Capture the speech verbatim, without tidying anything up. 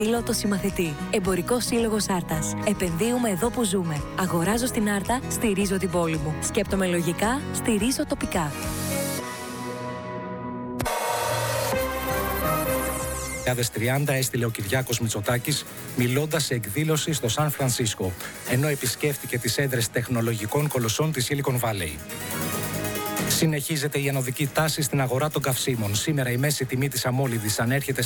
Πιλότο συμμαθητή. Εμπορικό σύλλογο Άρτας. Επενδύουμε εδώ που ζούμε. Αγοράζω στην Άρτα, στηρίζω την πόλη μου. Σκέπτομαι λογικά, στηρίζω τοπικά. δύο χιλιάδες τριάντα έστειλε ο Κυριάκος Μητσοτάκης μιλώντας σε εκδήλωση στο Σαν Φρανσίσκο, ενώ επισκέφτηκε τις έδρες τεχνολογικών κολοσσών της Silicon Valley. Συνεχίζεται η ανωδική τάση στην αγορά των καυσίμων. Σήμερα η μέση τιμή της αμόλυδης ανέρχεται